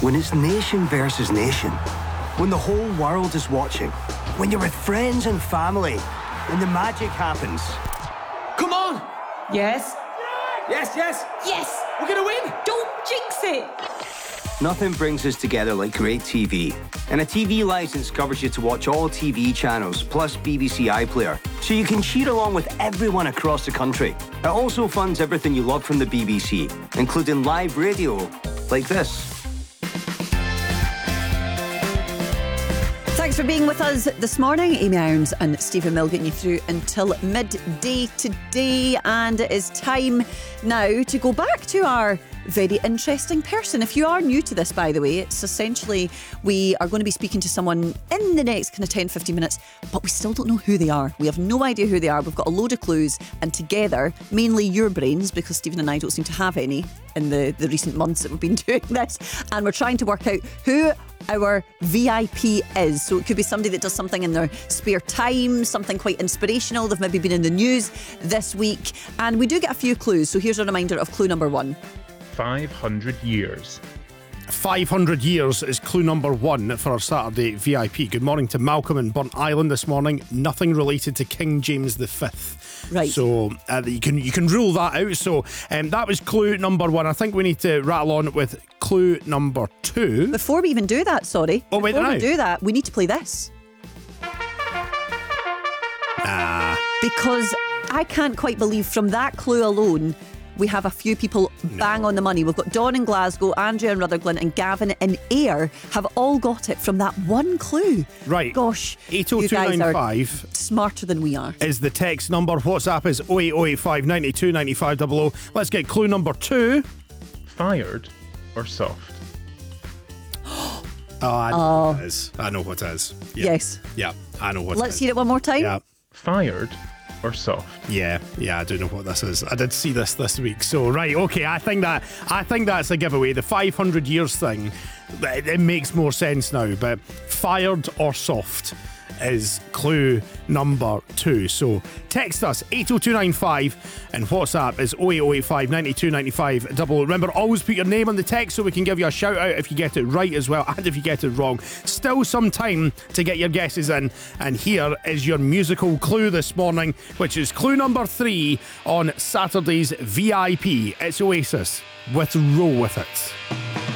When it's nation versus nation, when the whole world is watching, when you're with friends and family, when the magic happens. Come on! Yes? Yes, yes! Yes! We're gonna win! Don't jinx it! Nothing brings us together like great TV. And a TV license covers you to watch all TV channels, plus BBC iPlayer, so you can cheer along with everyone across the country. It also funds everything you love from the BBC, including live radio, like this. Thanks for being with us this morning. Amy Irons and Stephen Mill getting you through until midday today. And it is time now to go back to our very interesting person. If you are new to this, by the way, it's essentially we are going to be speaking to someone in the next kind of 10-15 minutes, but we still don't know who they are. We have no idea who they are. We've got a load of clues, and together, mainly your brains, because Stephen and I don't seem to have any in the recent months that we've been doing this, and we're trying to work out who our VIP is. So it could be somebody that does something in their spare time, something quite inspirational. They've maybe been in the news this week, and we do get a few clues. So here's a reminder of clue number 1. 500 years. 500 years is clue number 1 for our Saturday VIP. Good morning to Malcolm in Burnt Island this morning. Nothing related to King James V. Right. So you can rule that out. So that was clue number 1. I think we need to rattle on with clue number 2. Before we even do that, sorry. Oh, wait, Before no. we do that, we need to play this. Because I can't quite believe from that clue alone we have a few people bang on the money. We've got Dawn in Glasgow, Andrea in Rutherglen and Gavin in Ayr have all got it from that one clue. Right. Gosh, you guys are 80295 smarter than we are. is the text number. WhatsApp is 08085 92 95 00. Let's get clue number 2. Fired or soft? I know what it is. I know what it is. Yeah. Yes. Yeah, I know what it is. Let's hear it one more time. Yeah. Fired or soft? Yeah, I do know what this is. I did see this week. So, right, okay, I think that's a giveaway. The 500 years thing, it makes more sense now. But fired or soft is clue number 2. So text us 80295 and WhatsApp is 08085 92 95 00. Remember, always put your name on the text so we can give you a shout out if you get it right as well, and if you get it wrong. Still some time to get your guesses in, and here is your musical clue this morning, which is clue number 3 on Saturday's VIP. It's Oasis with Roll With It.